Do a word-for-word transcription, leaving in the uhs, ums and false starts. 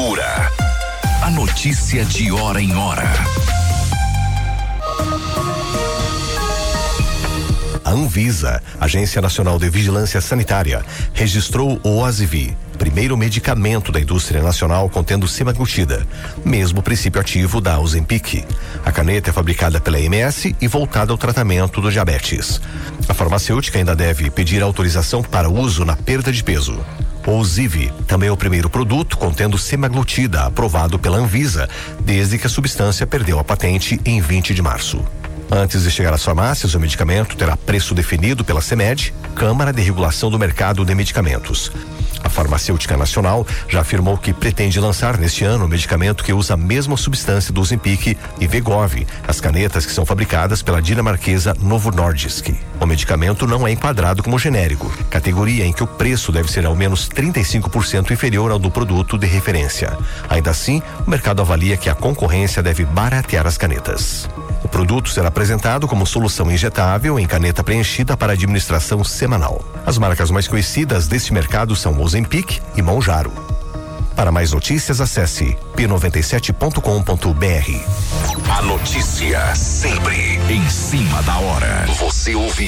Cultura. A notícia de hora em hora. A Anvisa, Agência Nacional de Vigilância Sanitária, registrou o Ozivy, primeiro medicamento da indústria nacional contendo semaglutida, mesmo princípio ativo da Ozempic. A caneta é fabricada pela A M S e voltada ao tratamento do diabetes. A farmacêutica ainda deve pedir autorização para uso na perda de peso. O Ozivy também é o primeiro produto contendo semaglutida aprovado pela Anvisa, desde que a substância perdeu a patente em vinte de março. Antes de chegar às farmácias, o medicamento terá preço definido pela CEMED, Câmara de Regulação do Mercado de Medicamentos. A farmacêutica nacional já afirmou que pretende lançar neste ano o medicamento que usa a mesma substância do Ozempic e Wegovy, as canetas que são fabricadas pela dinamarquesa Novo Nordisk. O medicamento não é enquadrado como genérico, categoria em que o preço deve ser ao menos trinta e cinco por cento inferior ao do produto de referência. Ainda assim, o mercado avalia que a concorrência deve baratear as canetas. O produto será apresentado como solução injetável em caneta preenchida para administração semanal. As marcas mais conhecidas deste mercado são Ozempic e Mounjaro. Para mais notícias, acesse p noventa e sete ponto com ponto b r. A notícia sempre em cima da hora. Você ouve